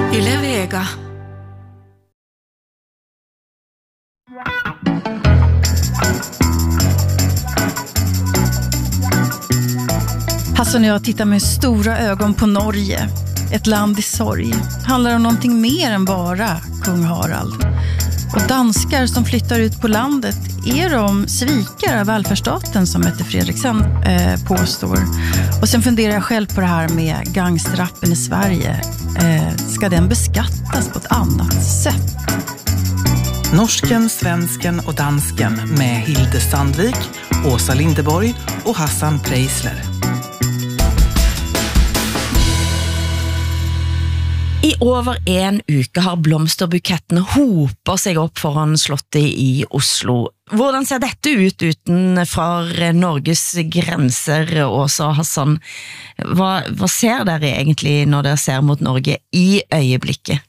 Yle Vega. Hassan och jag tittar med stora ögon på Norge. Ett land i sorg. Handlar om någonting mer än bara kung Harald. Och danskar som flyttar ut på landet, är de svikare av välfärdsstaten som Mette Fredriksen påstår. Och sen funderar jag själv på det här med gangsterrappen i Sverige. Ska den beskattas på ett annat sätt? Norsken, svensken och dansken med Hilde Sandvik, Åsa Lindeborg och Hassan Preisler. I over en uke har blomsterbukettene hoper seg opp foran slottet i Oslo. Hvordan ser dette ut utenfor Norges grenser, Åsa Hassan? Hva ser dere egentlig når dere ser mot Norge i øyeblikket?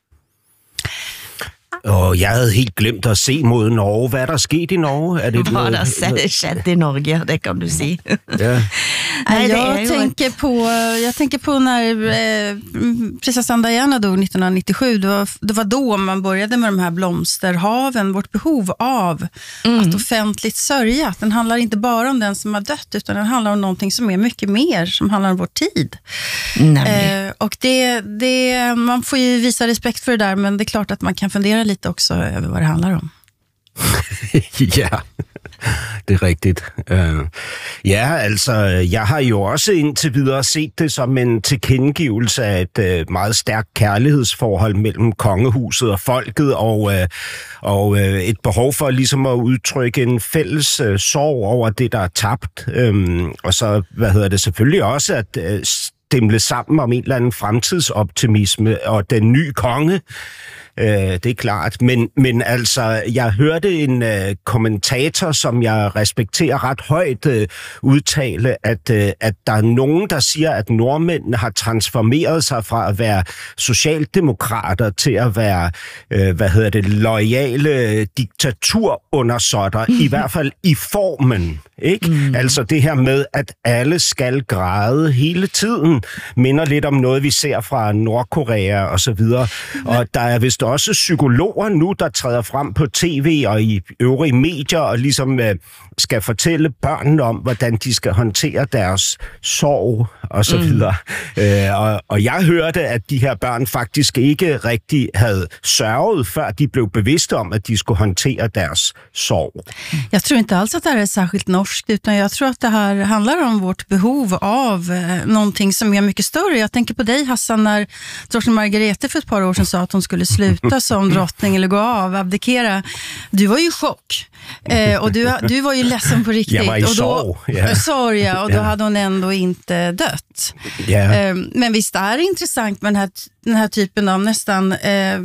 Og jeg havde helt glemt at se mod Norge. Hvad er der sket i Norge? Er det Hvad der skett i Norge, det kan du sige. Ja. Nej, jag tänker på när prinsessan Diana dog 1997. Det var då man började med de här blomsterhaven. Vårt behov av att offentligt sörja. Den handlar inte bara om den som har dött, utan den handlar om någonting som är mycket mer, som handlar om vår tid. Och det man får ju visa respekt för det där, men det är klart att man kan fundera lite också över vad det handlar om. Ja, det er rigtigt. Ja, altså, jeg har jo også indtil videre set det som en tilkendegivelse af et meget stærkt kærlighedsforhold mellem kongehuset og folket, og et behov for ligesom at udtrykke en fælles sorg over det, der er tabt. Og så, selvfølgelig også at stemle sammen om en eller anden fremtidsoptimisme og den nye konge. Det er klart, men altså, jeg hørte en kommentator, som jeg respekterer ret højt, udtale, at der er nogen, der siger, at nordmændene har transformeret sig fra at være socialdemokrater til at være, loyale diktaturundersotter, i hvert fald i formen, ikke? Altså det her med, at alle skal græde hele tiden, minder lidt om noget, vi ser fra Nordkorea og så videre, og der er vist også psykologer nu, der træder frem på tv og i øvrige medier og ligesom skal fortælle børnene om, hvordan de skal håndtere deres sorg og så videre. Og jeg hørte, at de her børn faktisk ikke rigtig havde sørget, før de blev bevidste om, at de skulle håndtere deres sorg. Jag tror inte alls att det här är särskilt norskt, utan jag tror att det här handlar om vårt behov av någonting som är mycket större. Jag tänker på dig, Hassan, när drottning Margrethe för ett par år sedan sa att hon skulle sluta som drottning eller gå av, abdikera. Du var ju i chock. Och du var ju ledsen på riktigt. Jag var i sorg. Och då hade hon ändå inte dött. Yeah. Men visst är det intressant med den här typen av nästan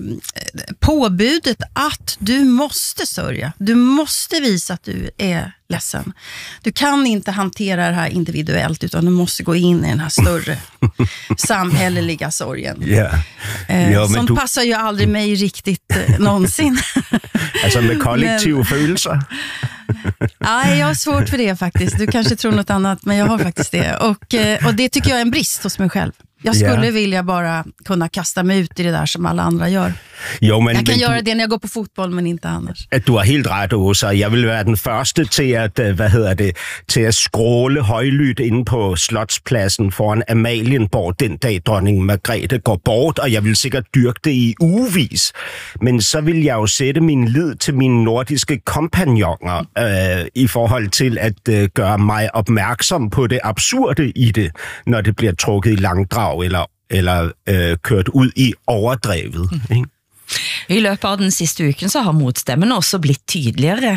påbudet att du måste sörja. Du måste visa att du är ledsen. Du kan inte hantera det här individuellt, utan du måste gå in i den här större samhälleliga sorgen. Yeah. Sånt passar ju aldrig mig riktigt någonsin. Alltså med kollektiva følelser. Nej, jag har svårt för det faktiskt. Du kanske tror något annat, men jag har faktiskt det. Och det tycker jag är en brist hos mig själv. Jag skulle vilja bara kunna kasta mig ut i det där som alla andra gör. Jo, men, jeg kan gøre det, når jeg går på fodbold, men ikke annars. At du har helt ret, Åsa. Jeg vil være den første til at, til at skråle højlydt inde på Slotspladsen foran Amalienborg den dag dronning Margrethe går bort, og jeg vil sikkert dyrke det i ugevis. Men så vil jeg jo sætte min lid til mine nordiske kompagnoner i forhold til at gøre mig opmærksom på det absurde i det, når det bliver trukket i langdrag eller kørt ud i overdrevet, ikke? I løpet av den sidste uken så har motstemmen også blitt tydeligere.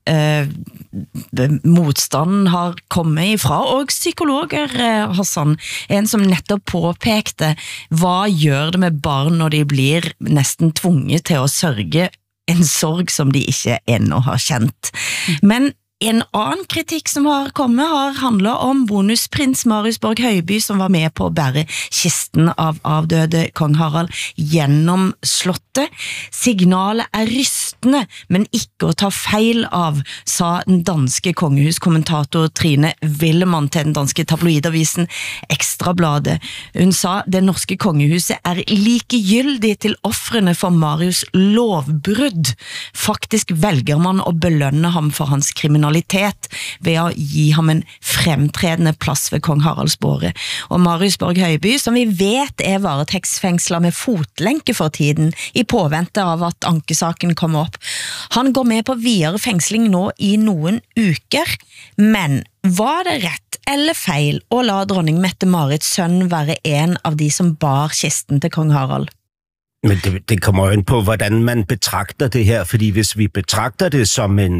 Motstanden har kommet ifra, og psykologer, Hassan, en som nettopp påpekte, hva gjør det med barn når de blir nesten tvunget til å sørge en sorg som de ikke ennå har kjent. Men En annen kritikk som har kommet har handlet om bonusprins Marius Borg Høiby, som var med på å bære kisten av avdøde kong Harald gjennom slottet. Signalet rystende, men ikke å ta feil av, sa den danske kongehuskommentator Trine Willemann til den danske tabloidavisen Ekstrabladet. Hun sa det norske kongehuset likegyldig til offrene for Marius lovbrudd. Faktisk velger man å belønne ham for hans kriminalitet ved å gi ham en fremtredende plass ved kong Haralds båre. Og Marius Borg Høiby, som vi vet varetektsfengslet med fotlenke for tiden, i påvente av at ankesaken kommer opp. Han går med på videre fengsling nå i noen uker, men var det rett eller feil å la dronning Mette-Marits sønn være en av de som bar kisten til kong Harald? Men det kommer jo ind på, hvordan man betragter det her, fordi hvis vi betragter det som en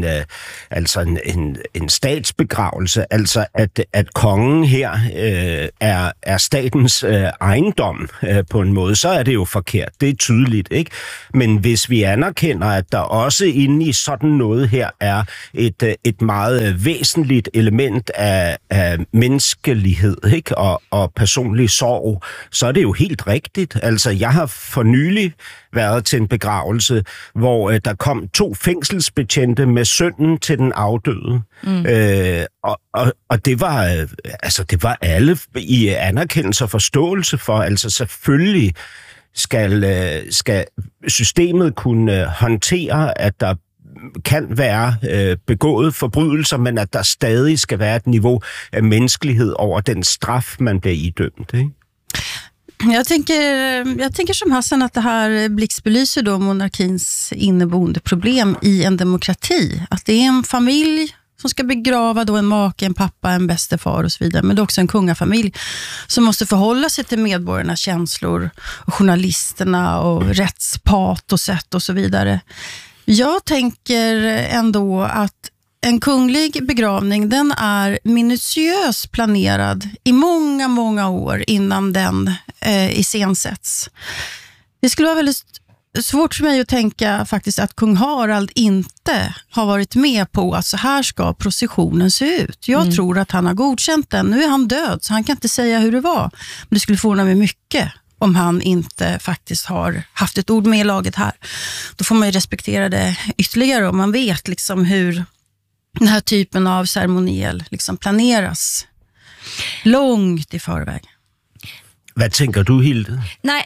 statsbegravelse, altså at kongen her er statens ejendom på en måde, så er det jo forkert. Det er tydeligt, ikke? Men hvis vi anerkender, at der også inde i sådan noget her er et meget væsentligt element af menneskelighed, ikke? Og personlig sorg, så er det jo helt rigtigt. Altså, jeg har for nylig været til en begravelse, hvor der kom 2 fængselsbetjente med sønnen til den afdøde. Og det var alle i anerkendelse og forståelse for, altså selvfølgelig skal systemet kunne håndtere, at der kan være begået forbrydelser, men at der stadig skal være et niveau af menneskelighed over den straf, man bliver idømt, ikke? Jag tänker som Hassan att det här blixtbelyser då monarkins inneboende problem i en demokrati. Att det är en familj som ska begrava då en make, en pappa, en bästefar och så vidare. Men det är också en kungafamilj som måste förhålla sig till medborgarnas känslor och journalisterna och rättspatoset och så vidare. Jag tänker ändå att en kunglig begravning, den är minutiöst planerad i många, många år innan den iscensätts. Det skulle vara väldigt svårt för mig att tänka faktiskt att kung Harald inte har varit med på att så här ska processionen se ut. Jag tror att han har godkänt den. Nu är han död så han kan inte säga hur det var. Men det skulle förvåna mig mycket om han inte faktiskt har haft ett ord med i laget här. Då får man ju respektera det ytterligare om man vet liksom hur den här typen av ceremoniell liksom planeras långt i förväg. Hvad tænker du, Hilde? Nei,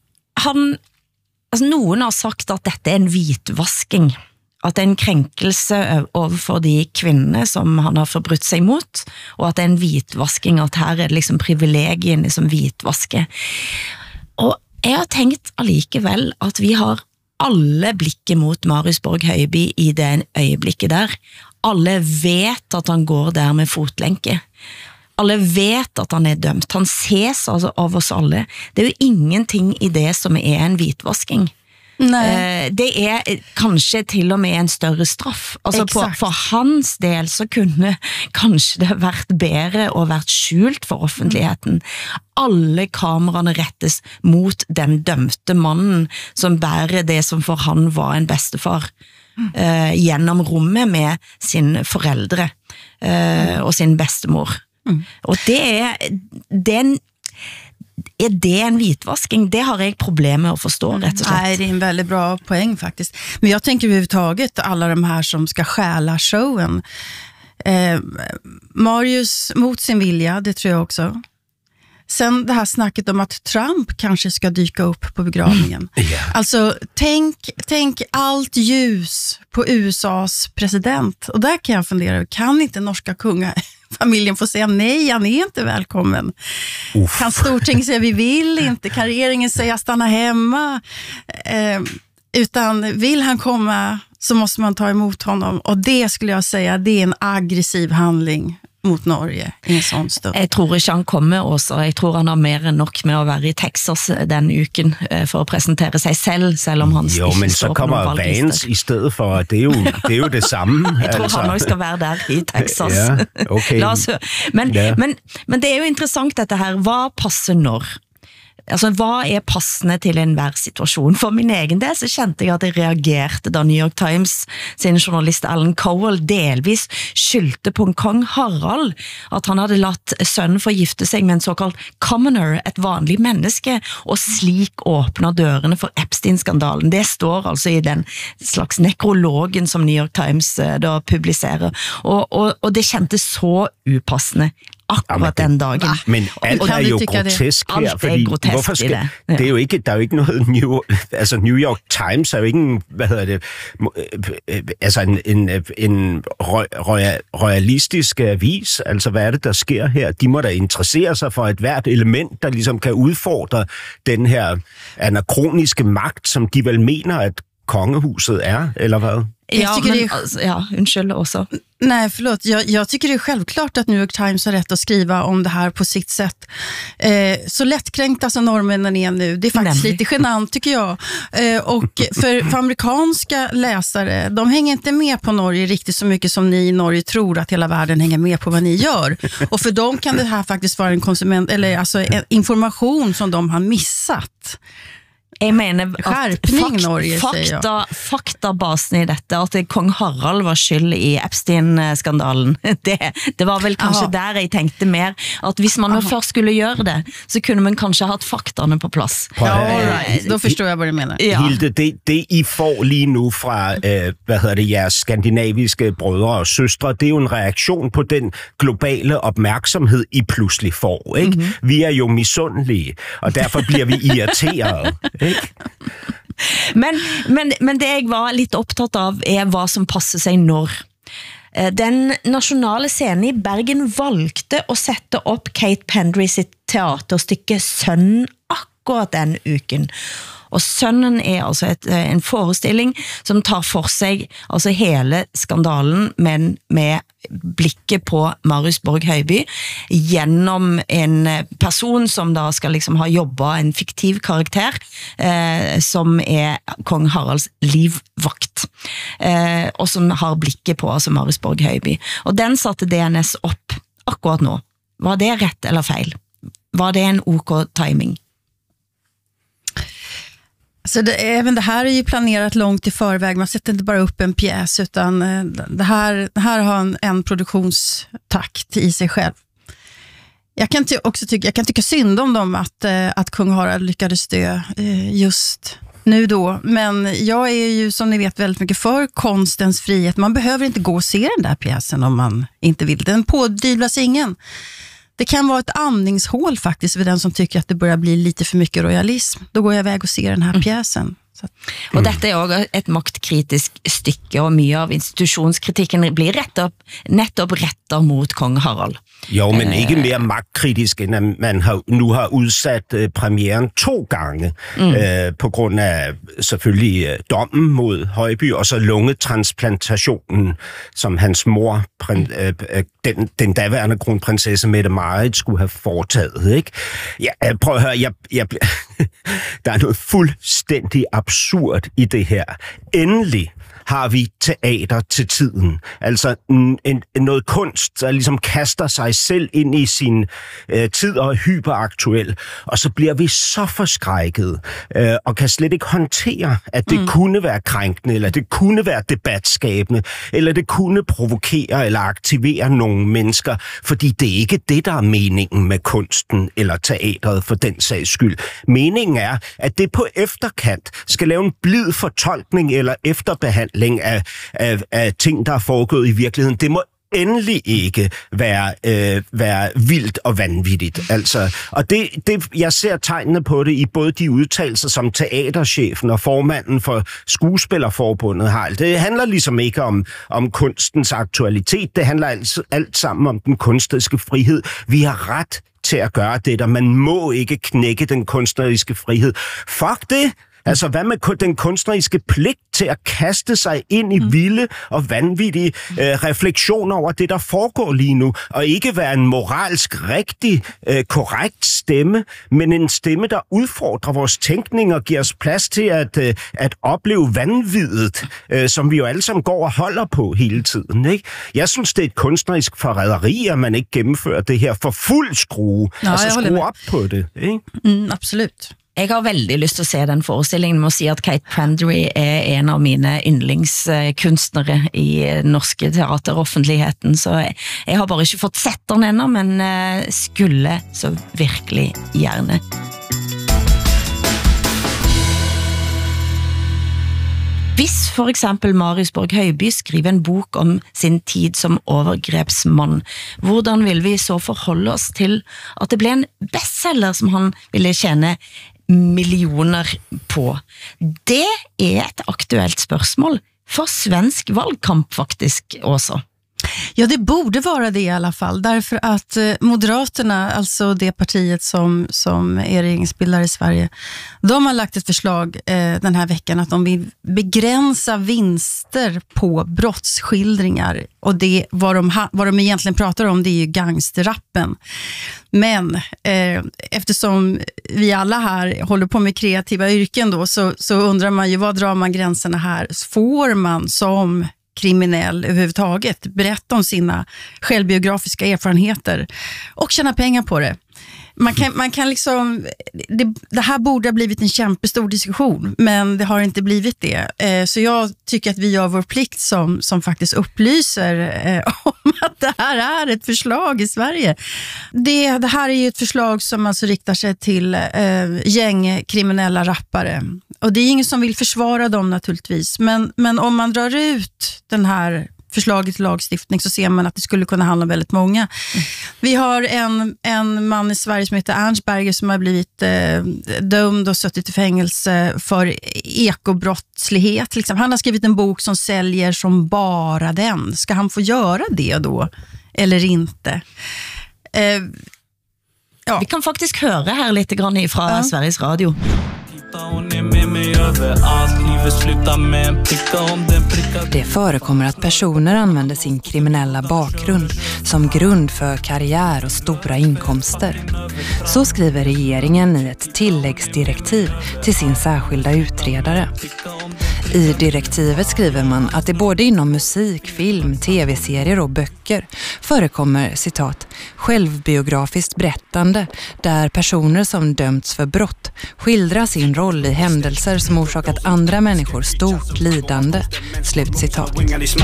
noen har sagt at dette er en hvitvasking. At det er en krenkelse overfor de kvinnene som han har forbrutt seg mot, og at det er en hvitvasking, at her er det liksom privilegiene som hvitvasker. Og jeg har tenkt allikevel at vi har alle blikket mot Marius Borg Høiby i det øyeblikket der. Alle vet at han går der med fotlenke. Alle vet at han er dømt. Han ses altså av oss alle. Det er jo ingenting i det som er en hvitvasking. Det er kanskje til og med en større straff. Altså for hans del så kunne kanskje det vært bedre og vært skjult for offentligheten. Alle kameraene rettes mot den dømte mannen som bærer det som for han var en bestefar gjennom rommet med sin foreldre og sin bestemor. Og er det en hvitvasking? Det har jag problem med att förstå rätt och slett. Nej, det är en väldigt bra poäng faktiskt. Men jag tänker överhuvudtaget alla de här som ska stjäla showen. Marius mot sin vilja, det tror jag också. Sen det här snacket om att Trump kanske ska dyka upp på begravningen. Alltså, tänk allt ljus på USAs president. Och där kan jag fundera, kan inte norska kungafamiljen få säga nej, han är inte välkommen? Kan Storting säga vi vill inte? Kan regeringen säga stanna hemma? Utan vill han komma så måste man ta emot honom. Och det skulle jag säga, det är en aggressiv handling mot Norge i en sånn stund. Jeg tror ikke han kommer også. Jeg tror han har mer enn nok med å være i Texas den uken for å presentere seg selv om han ikke står på noen valgliste. Jo, men så kommer Vance i stedet for, det er jo det samme. Jeg tror han også skal være der i Texas. Ja, okay. Men det er jo interessant dette her. Hva passer når? Altså, hvad er passende til enhver situation? For min egen del så kjente jeg at jeg reagerte da New York Times sin journalist Alan Cowell delvis skyldte på kong Harald, at han havde latt sønnen forgifte sig med en såkaldt commoner, et vanligt menneske, og slik åbner dørene for Epstein-skandalen. Det står altså i den slags nekrologen som New York Times da publicerer, og det kjentes så upassende akkurat den dagen. Men alt er jo grotesk her, alt fordi hvorfor skal det? Ja. Det er jo ikke, der er jo ikke noget New York Times er jo ikke en, en royalistisk avis. Altså hvad er det der sker her? De må da interessere sig for et hvert element, der ligesom kan udfordre den her anakroniske magt, som de vel mener at kongehuset är, eller vad? Undskyld också. Nej, förlåt. Jag tycker det är självklart att New York Times har rätt att skriva om det här på sitt sätt. Så lättkränkta som norrmännen är nu, det är faktiskt lite genant tycker jag. Och för amerikanska läsare, de hänger inte med på Norge riktigt så mycket som ni i Norge tror att hela världen hänger med på vad ni gör. Och för dem kan det här faktiskt vara en konsument, eller alltså en information som de har missat. Jeg mener at faktabasen i dette, at kong Harald var skyld i Epstein-skandalen, det var vel kanskje der jeg tenkte mer, at hvis man først skulle gjøre det, så kunne man kanskje haft fakterne på plads. Då förstår jag vad du menar. Hilde, det I får lige nu fra, jeres skandinaviske brødre og søstre, det er jo en reaktion på den globale opmærksomhed, I pludselig får, ikke? Mm-hmm. Vi er jo misundelige, og derfor bliver vi irriterede. Men det jeg var lidt optaget av er hvad som passer sig når. Den nationale scenen i Bergen valgte at sætte op Kate Pendry sitt teaterstykke Sønnen akkurat den uken. Og Sønnen er altså en forestilling som tar for sig altså hele skandalen, men med blikket på Marius Borg Høiby gennem en person som da skal liksom ha jobbet en fiktiv karakter som er kong Haralds livvakt og som har blikket på altså Marius Borg Høiby. Og den satte DNS op akkurat nå. Var det rätt eller feil? Var det en OK timing? Så även det här är ju planerat långt i förväg. Man sätter inte bara upp en pjäs utan det här har en produktionstakt i sig själv. Jag kan tycka synd om dem att kung Harald lyckades dö just nu då. Men jag är ju som ni vet väldigt mycket för konstens frihet. Man behöver inte gå och se den där pjäsen om man inte vill. Den pådyvlas ingen. Det kan vara ett andningshål faktiskt för den som tycker att det börjar bli lite för mycket royalism. Då går jag iväg och ser den här pjäsen. Og dette er også et maktkritisk stykke, og mye av institutionskritikken blir nettopp retter mot kong Harald. Jo, men ikke mere magtkritisk, end at man nu har udsat premieren 2 gange, på grund af selvfølgelig dommen mod Høiby, og så lungetransplantationen, som hans mor, den daværende kronprinsesse Mette Marit, skulle have foretaget. Ikke? Ja, prøv at høre, der er noget fuldstændig absurd i det her. Endelig har vi teater til tiden. Altså noget kunst, der ligesom kaster sig selv ind i sin tid og er hyperaktuel. Og så bliver vi så forskrækket og kan slet ikke håndtere, at det kunne være krænkende, eller det kunne være debatskabende, eller det kunne provokere eller aktivere nogle mennesker, fordi det er ikke det, der er meningen med kunsten eller teatret for den sags skyld. Meningen er, at det på efterkant skal lave en blid fortolkning eller efterbehandling af ting, der er foregået i virkeligheden. Det må endelig ikke være vildt og vanvittigt. Altså, og jeg ser tegnene på det i både de udtalelser, som teaterchefen og formanden for Skuespillerforbundet har. Det handler ligesom ikke om kunstens aktualitet. Det handler alt sammen om den kunstneriske frihed. Vi har ret til at gøre det, der man må ikke knække den kunstneriske frihed. Fuck det! Altså, hvad med den kunstneriske pligt til at kaste sig ind i vilde og vanvittige refleksioner over det, der foregår lige nu, og ikke være en moralsk rigtig, korrekt stemme, men en stemme, der udfordrer vores tænkning og giver os plads til at opleve vanviddet, som vi jo alle sammen går og holder på hele tiden, ikke? Jeg synes, det er et kunstnerisk forræderi, at man ikke gennemfører det her for fuld skrue. Skrue op på det, ikke? Absolut. Jeg har veldig lyst til at se den forestillingen. Må sige, at Kate Prenderly er en av mine yndlingskunstnere i norske teateroffentligheten, så jeg har bare ikke fått sett den enda, men skulle så virkelig gjerne. Hvis for eksempel Marius Borg Høiby skriver en bok om sin tid som overgrepsmann, hvordan vil vi så forholde oss til at det ble en bestseller som han ville tjene millioner på? Det er et aktuelt spørsmål for svensk valgkamp faktisk også. Ja, det borde vara det i alla fall, därför att Moderaterna, alltså det partiet som är regeringsbildare i Sverige, de har lagt ett förslag den här veckan att de vill begränsa vinster på brottsskildringar, och det vad de egentligen pratar om, det är ju gangsterrappen. Men eftersom vi alla här håller på med kreativa yrken då, så undrar man ju, vad drar man gränserna här? Får man som kriminell överhuvudtaget berätta om sina självbiografiska erfarenheter och tjäna pengar på det? Man kan liksom, det här borde ha blivit en kämpestor diskussion, men det har inte blivit det. Så jag tycker att vi gör vår plikt som faktiskt upplyser om att det här är ett förslag i Sverige. Det här är ju ett förslag som alltså riktar sig till gängkriminella rappare. Och det är ingen som vill försvara dem naturligtvis, men om man drar ut den här förslaget till lagstiftning så ser man att det skulle kunna handla om väldigt många. Vi har en man i Sverige som heter Ernst Berger som har blivit dömd och suttit i fängelse för ekobrottslighet. Liksom. Han har skrivit en bok som säljer som bara den. Ska han få göra det då? Eller inte? Ja. Vi kan faktiskt höra här lite grann ifrån Sveriges Radio. Det förekommer att personer använder sin kriminella bakgrund som grund för karriär och stora inkomster. Så skriver regeringen i ett tilläggsdirektiv till sin särskilda utredare. I direktivet skriver man att det både inom musik, film, tv-serier och böcker förekommer, citat, självbiografiskt berättande där personer som dömts för brott skildrar sin roll i händelser som orsakat andra människor stort lidande, slut citat.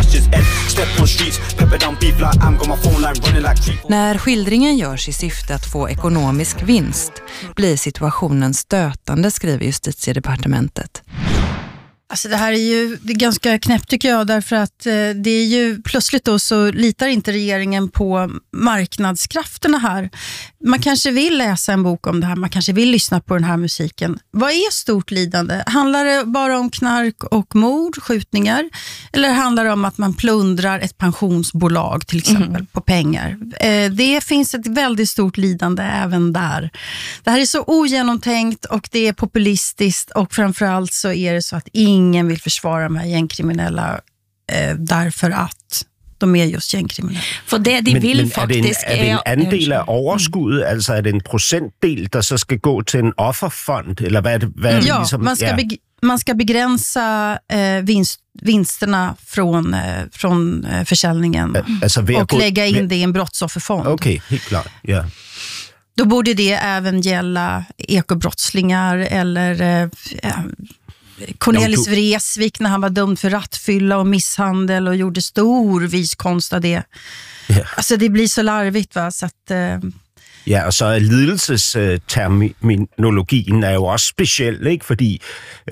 När skildringen görs i syfte att få ekonomisk vinst blir situationen stötande, skriver Justitiedepartementet. Alltså det här är ganska knäppt tycker jag, därför att det är ju plötsligt då så litar inte regeringen på marknadskrafterna här. Man kanske vill läsa en bok om det här, man kanske vill lyssna på den här musiken. Vad är stort lidande? Handlar det bara om knark och mord, skjutningar? Eller handlar det om att man plundrar ett pensionsbolag till exempel på pengar? Det finns ett väldigt stort lidande även där. Det här är så ogenomtänkt och det är populistiskt, och framförallt så är det så att ingen vill försvara de här gängkriminella därför att de är just gängkriminella. For det de vil faktisk er det en andel af overskuddet, altså er det en procentdel, der så skal gå til en offerfond, eller hvad er det? Hvad er det ja, ligesom? Man ska begränsa vinsterna från försäljningen alltså och lägga in det i en brottsofferfond. Okej, helt klart, ja. Då borde det även gälla ekobrottslingar eller Cornelis Vreeswijk när han var dömd för rattfylla och misshandel och gjorde stor viskonst av det. Yeah. Alltså det blir så larvigt, va? Så att, Ja, og så er lidelsesterminologien er jo også speciel, ikke? Fordi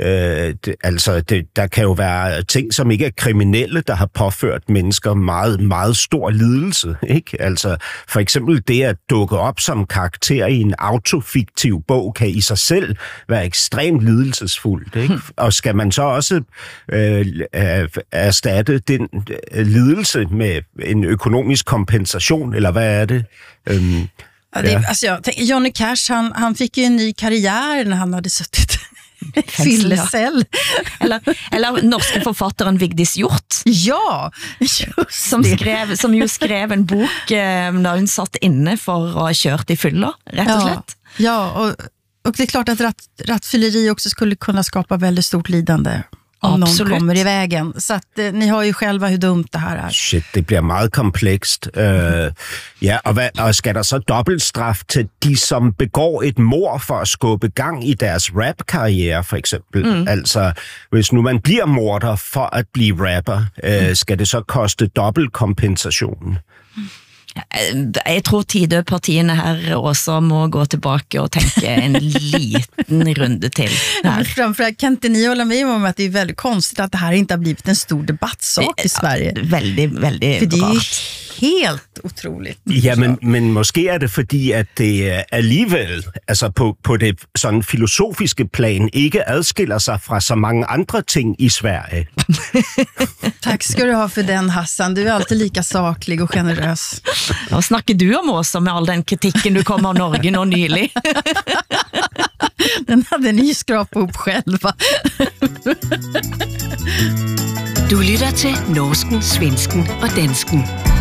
der kan jo være ting, som ikke er kriminelle, der har påført mennesker meget, meget stor lidelse, ikke? Altså for eksempel det at dukke op som karakter i en autofiktiv bog kan i sig selv være ekstremt lidelsesfuldt, ikke? Og skal man så også erstatte den lidelse med en økonomisk kompensation, eller hvad er det? Alltså Johnny Cash, han fick ju en ny karriär när han hade suttit Fyllecell. Eller norske forfatteren Vigdis Hjorth. Ja, just som jo skrev en bok da hun satt inne for å ha kjørt I fylla, rett og slett. Ja, och det är klart att rattfylleri också skulle kunna skapa väldigt stort lidande om någon kommer I vägen. Så att ni har ju själva hur dumt det här är. Shit, det bliver meget komplekst. Ja, og skal der så dobbeltstraf til de, som begår et mord for at skubbe gang I deres rap-karriere, for eksempel? Altså, hvis nu man bliver morder for at blive rapper, skal det så koste dobbeltkompensation? Jeg tror Tidø-partiene her også må gå tilbake og tenke en liten runde till här. Framförallt kan inte ni hålla med om att det är väldigt konstigt att det här inte har blivit en stor debattsak I Sverige. Väldigt, väldigt för det är helt otroligt. Ja, men måske er det fordi, at det alligevel, altså på det sådan filosofiske plan, ikke adskiller sig fra så mange andre ting I Sverige. Tack ska du ha för den, Hassan. Du är alltid lika saklig och generös. Hva snakker du om også med all den kritikken du kom av Norge nå nylig? Den hade ni skrapat upp själva. Du lytter til norsken, svensken og dansken.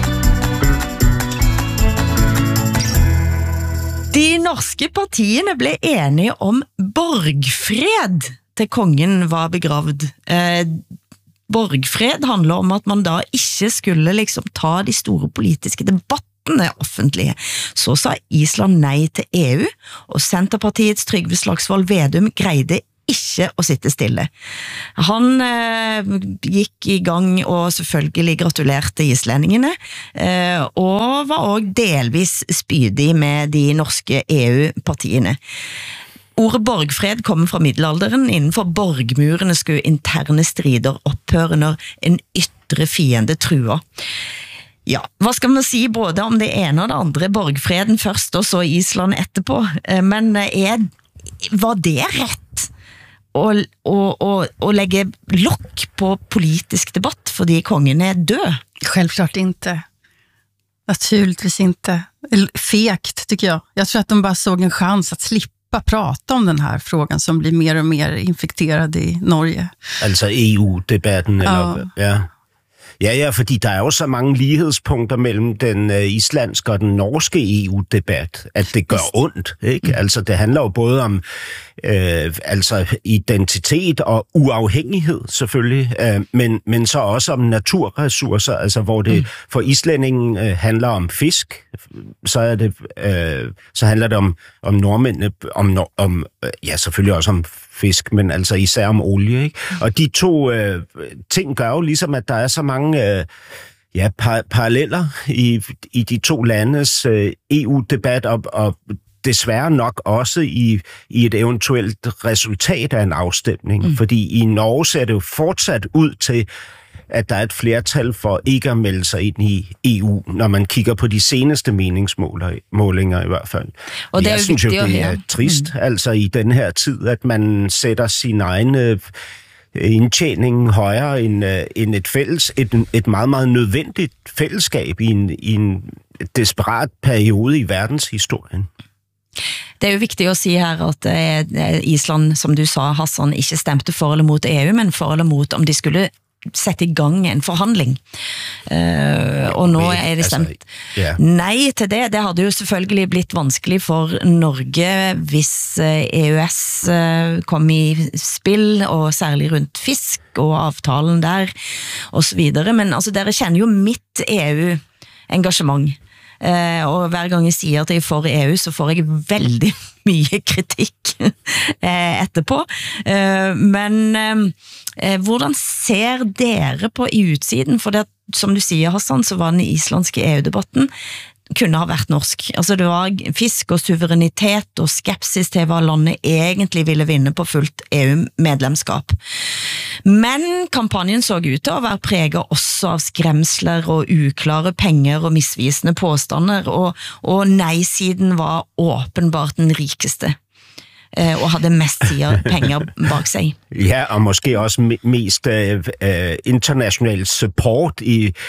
De norske partiene ble enige om borgfred til kongen var begravd. Borgfred handler om at man da ikke skulle liksom ta de store politiske debattene offentlige. Så sa Island nei til EU, og Senterpartiets Trygve Slagsvold Vedum greide ikke å sitte stille. Han gikk I gang og selvfølgelig gratulerte islendingene, og var også delvis spydig med de norske EU-partiene. Ordet borgfred kommer fra middelalderen. Innenfor borgmurene skulle interne strider opphøre når en ytre fiende trua. Ja, hva skal man si både om det ene og det andre? Borgfreden først, og så Island etterpå. Men var det rett å legge lokk på politisk debatt fordi kongen død? Självklart inte. Naturligtvis inte. Fegt, tycker jag. Jag tror att de bara såg en chans att slippa prata om den här frågan som blir mer och mer infekterad I Norge. Altså EU-debatten, eller... Ja. Ja, fordi der jo så mange lighedspunkter mellem den islandske og den norske EU-debat, at det gør ondt, ikke? Altså, det handler jo både om altså identitet og uafhængighed, selvfølgelig, men så også om naturressourcer, altså hvor det for islændingen handler om fisk, så handler det om nordmændene, ja, selvfølgelig også om fisk, men altså især om olie, ikke? Og de to ting gør jo ligesom, at der så mange paralleller i de to landes EU-debat, og desværre nok også i et eventuelt resultat af en afstemning. Fordi I Norge ser det jo fortsat ud til, at der et flertal for ikke at melde sig ind I EU, når man kigger på de seneste meningsmålinger I hvert fald. Og jeg synes jo, det trist, altså i den her tid, at man sætter sin egen indtjening højere end et meget, meget nødvendigt fællesskab i en desperat periode I verdenshistorien. Det jo viktig å si her at Island, som du sa, Hassan, ikke stemte for eller mot EU, men for eller mot om de skulle sette I gang en forhandling. Og nå det stemt nei til det. Det hadde jo selvfølgelig blitt vanskelig for Norge hvis EØS kom I spill, og særlig rundt fisk og avtalen der, og så videre. Men altså, dere kjenner jo mitt EU-engasjement. Og hver gang jeg sier at jeg for EU, så får jeg veldig mye kritikk etterpå. Men hvordan ser dere på I utsiden? For det, som du sier, Hassan, så var den islandske EU-debatten kunne ha vært norsk. Altså det var fisk og suverenitet og skepsis til hva landet egentlig ville vinne på fullt EU-medlemskap. Men kampanjen så ut til å være preget også av skremsler og uklare penger og misvisende påstander, og nei-siden var åpenbart den rikeste. og hadde mest tid og penger bak sig. Ja, og måske også mest international support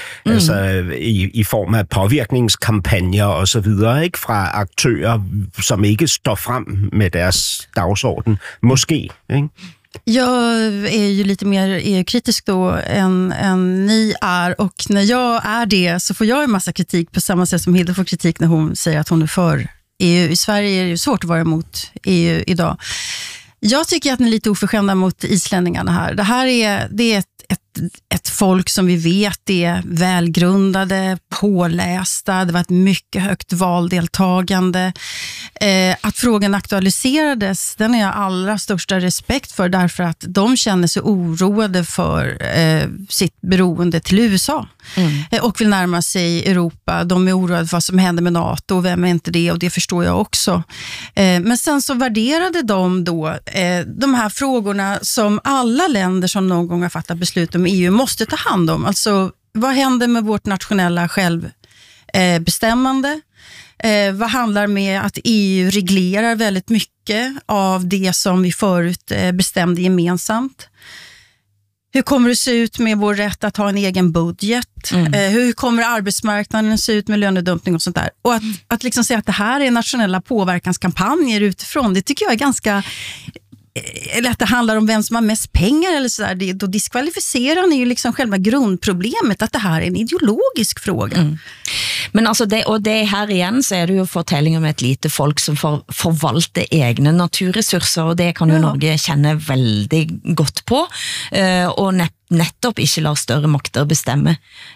i form af påvirkningskampagner og så videre, ikke? Fra aktører, som ikke står frem med deres dagsorden. Måske, ikke? Jag är ju lite mer EU-kritisk då än ni är, och när jag är det så får jag en massa kritik på samma sätt som Hilde får kritik när hon säger att hon är för EU. I Sverige är det ju svårt att vara emot EU idag. Jag tycker att ni är lite oförskämda mot islänningarna här. Det är ett folk som vi vet är välgrundade, pålästa. Det var ett mycket högt valdeltagande. Att frågan aktualiserades, den är jag allra största respekt för, därför att de känner sig oroade för sitt beroende till USA och vill närma sig Europa. De är oroade för vad som händer med NATO, och vem är inte det, och det förstår jag också. Men sen så värderade de då de här frågorna som alla länder som någon gång har fattat beslut om EU måste ta hand om. Alltså, vad händer med vårt nationella självbestämmande? Vad handlar med att EU reglerar väldigt mycket av det som vi förut bestämde gemensamt? Hur kommer det se ut med vår rätt att ha en egen budget? Hur kommer arbetsmarknaden se ut med lönedumpning och sånt där? Och att liksom säga att det här är nationella påverkanskampanjer utifrån, det tycker jag är ganska... Eller att det handlar om vem som har mest pengar eller sådär, då diskvalificerar ni ju liksom själva grundproblemet, att det här är en ideologisk fråga. Men altså det her igjen så er det jo fortelling om et lite folk som forvalter egne naturressurser, og det kan jo Norge kjenne veldig godt på, og nettopp ikke lar større makter bestemme.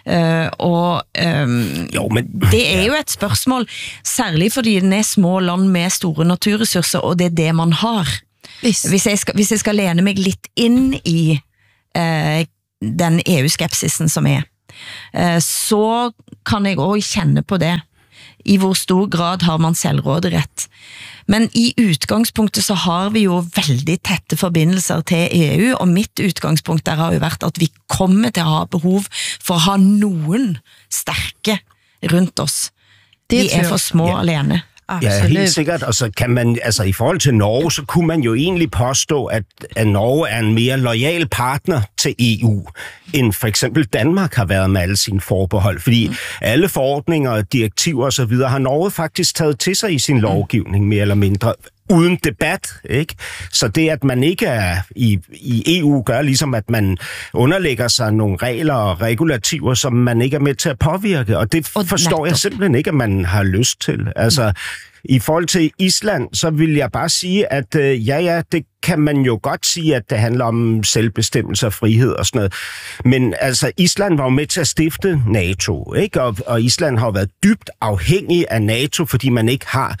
Det er jo et spørsmål, særlig fordi det er små land med store naturressurser, og det er det man har. Hvis jeg skal lene meg litt inn i den EU-skepsisen som er, så kan jeg også kjenne på det. I hvor stor grad har man selvråderett. Men i utgangspunktet så har vi jo veldig tette forbindelser til EU, og mitt utgangspunkt der har jo vært at vi kommer til å ha behov for å ha noen sterke rundt oss. De er for små alene. Ja, helt sikkert. Og så kan man, altså i forhold til Norge, så kunne man jo egentlig påstå, at Norge er en mere loyal partner til EU, end for eksempel Danmark har været med alle sine forbehold. Fordi alle forordninger, direktiver og så videre, har Norge faktisk taget til sig i sin lovgivning, mere eller mindre, uden debat, ikke? Så det, at man ikke er i EU, gør ligesom, at man underlægger sig nogle regler og regulativer, som man ikke er med til at påvirke, og det forstår jeg simpelthen ikke, at man har lyst til. Altså, i forhold til Island, så vil jeg bare sige, at det kan man jo godt sige, at det handler om selvbestemmelse og frihed og sådan noget. Men altså, Island var jo med til at stifte NATO, ikke? Og Island har jo været dybt afhængig af NATO, fordi man ikke har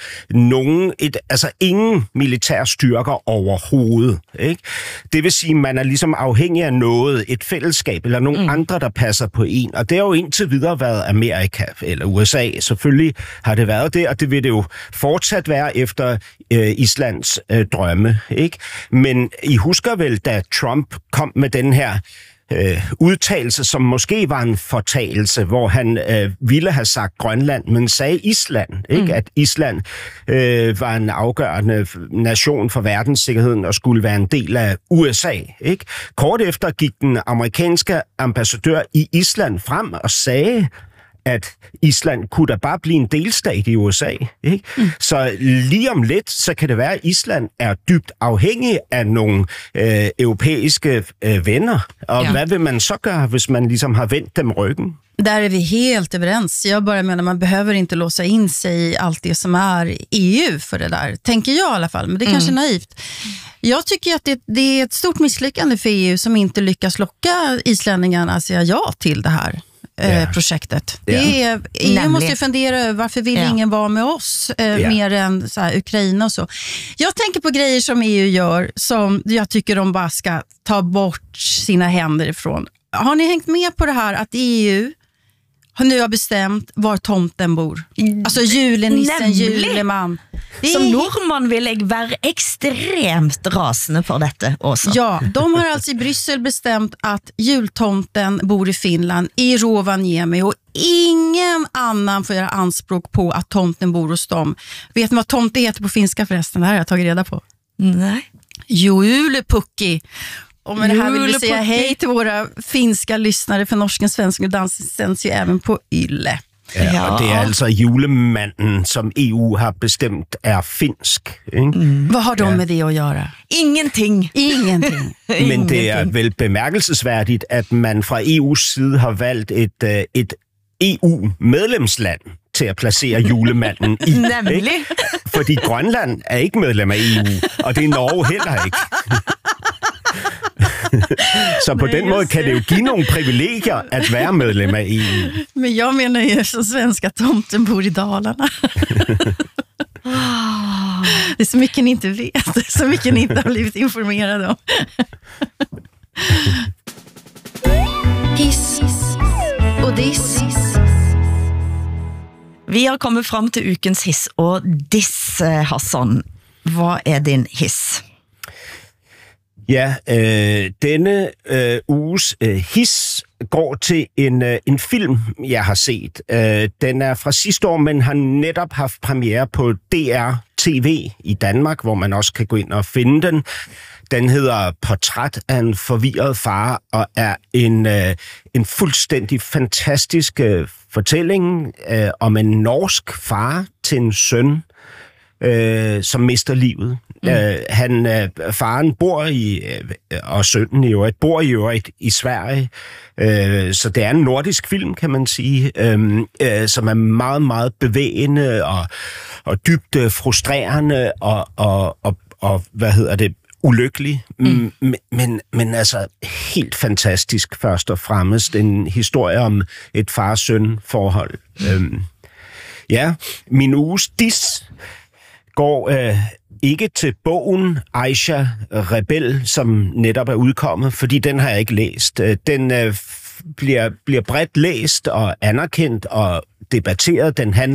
ingen militære styrker overhovedet, ikke? Det vil sige, at man er ligesom afhængig af noget, et fællesskab eller nogle andre, der passer på en. Og det har jo indtil videre været Amerika eller USA. Selvfølgelig har det været det, og det vil det jo fortsat være efter Islands drømme, ikke? Men I husker vel, da Trump kom med den her udtalelse, som måske var en fortalelse, hvor han ville have sagt Grønland, men sagde Island, ikke? At Island var en afgørende nation for verdenssikkerheden og skulle være en del af USA, ikke? Kort efter gik den amerikanske ambassadør i Island frem og sagde, at Island kunne da bare blive en delstat i USA, ikke? Så lige om lidt, så kan det være, at Island er dybt afhængig af nogle europæiske venner. Og hvad vil man så gøre, hvis man liksom har vendt dem ryggen? Där är vi helt överens. Jag bara menar, man behöver inte låsa in sig i allt det som är EU för det där. Tänker jag i alla fall, men det är kanske naivt. Jag tycker att det är ett stort misslyckande för EU som inte lyckas locka islänningarna att säga ja till det här projektet. EU måste ju fundera över varför vill ingen vara med oss mer än så här, Ukraina och så. Jag tänker på grejer som EU gör som jag tycker de bara ska ta bort sina händer ifrån. Har ni hängt med på det här att EU nu har bestämt var tomten bor? Alltså julenissen, juleman. Som nordmann vill jag vara extremt rasende för detta också. Ja, de har alltså i Bryssel bestämt att jultomten bor i Finland, i Rovaniemi, och ingen annan får göra anspråk på att tomten bor hos dem. Vet ni vad tomte heter på finska förresten? Det här har jag tagit reda på. Nej. Julepukki. Och med det här vill vi säga hej till våra finska lyssnare, för Norsken, Svensken och Dansken sänds ju även på Yle. Ja, og det er altså julemanden, som EU har bestemt er finsk. Ikke? Vad har de med det att göra? Ingenting. Men det er vel bemærkelsesværdigt, at man fra EU's side har valgt et EU-medlemsland til at placere julemanden i. Nemlig. Ikke? Fordi Grønland er ikke medlem af EU, og det er Norge heller ikke. Så på den måde kan det jo give nogle privilegier at være medlem af EU. Men jag menar ju som svenska tomten bor i Dalarna. Det är så mycket ni inte vet, det är så mycket ni inte har blivit informerade om. Hiss og diss. Vi har kommet frem til ukens hiss og diss, Hassan. Hvad er din hiss? Ja, denne uges hiss går til en film, jeg har set. Den er fra sidste år, men har netop haft premiere på DR TV i Danmark, hvor man også kan gå ind og finde den. Den hedder Portræt af en forvirret far, og er en fuldstændig fantastisk fortælling om en norsk far til en søn, som mister livet. Faren bor og sønnen i øvrigt, bor i øvrigt i Sverige, så det er en nordisk film, kan man sige, som er meget, meget bevægende og dybt frustrerende og ulykkelig, men altså helt fantastisk først og fremmest. En historie om et far-søn forhold. Min uges diss går ikke til bogen Aisha Rebel, som netop er udkommet, fordi den har jeg ikke læst. Den bliver bredt læst og anerkendt og debatteret. Den handler